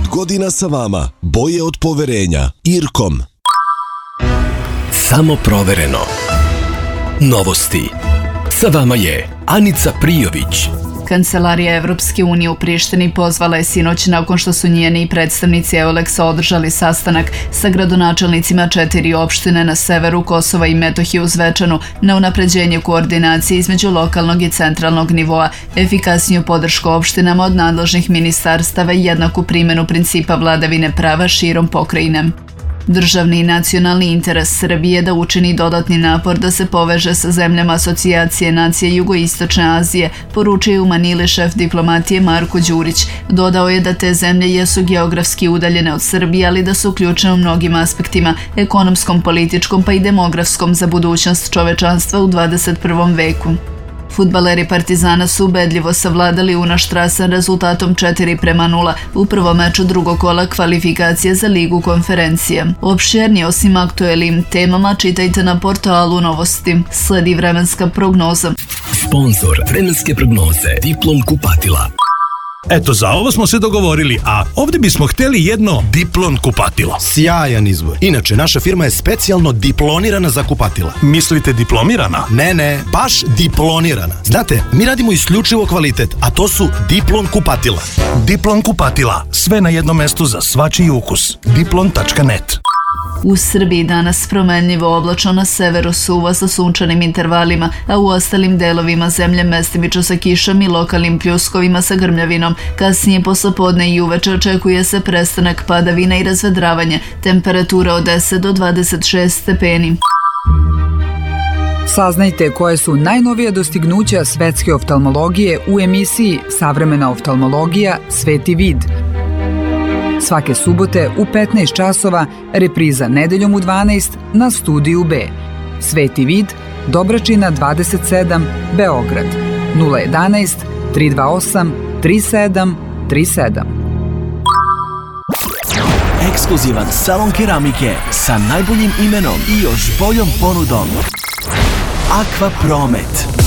godina sa vama. Boje od poverenja. IRCOM. Samo provereno. Novosti. Sa vama je Anica Prijović. Kancelarija Evropske unije u Prištini pozvala je sinoć nakon što su njeni predstavnici EULEX-a održali sastanak sa gradonačelnicima 4 opštine na severu Kosova i Metohije u Zvečanu na unapređenje koordinacije između lokalnog i centralnog nivoa, efikasniju podršku opštinama od nadležnih ministarstava i jednaku primjenu principa vladavine prava širom pokrajine. Državni i nacionalni interes Srbije da učini dodatni napor da se poveže sa zemljama Asocijacije nacije Jugoistočne Azije, poručio u Manili šef diplomatije Marko Đurić. Dodao je da te zemlje jesu geografski udaljene od Srbije, ali da su ključne u mnogim aspektima, ekonomskom, političkom pa i demografskom za budućnost čovečanstva u 21. veku. Fudbaleri Partizana su ubedljivo savladali Unaštrasan rezultatom 4:0 u prvom meču drugog kola kvalifikacije za Ligu konferencije. Opširnije osim aktuelnim temama čitajte na portalu Novosti. Sledi vremenska prognoza. Sponzor vremenske prognoze Diplom kupatila. Eto, za ovo smo se dogovorili, a ovdje bismo htjeli jedno Diplon kupatilo. Sjajan izbor. Inače, naša firma je specijalno diplonirana za kupatila. Mislite diplomirana? Ne, baš diplonirana. Znate, mi radimo isključivo kvalitet, a to su Diplon kupatila. Diplon kupatila, sve na jednom mestu za svačiji ukus. Diplon.net. U Srbiji danas promenljivo oblačno, na severu suvo sa sunčanim intervalima, a u ostalim delovima zemlje mestimično sa kišom i lokalnim pljuskovima sa grmljavinom. Kasnije poslepodne i uveče očekuje se prestanak padavina i razvedravanje. Temperatura od 10 do 26 stepeni. Saznajte koje su najnovije dostignuća svetske oftalmologije u emisiji Savremena oftalmologija – Sveti vid. Svake subote u 15 časova, repriza nedeljom u 12 na Studiju B. Sveti vid, Dobračina 27, Beograd. 011 328 3737. Ekskluzivan salon keramike sa najboljim imenom i još boljom ponudom. Aqua Promet.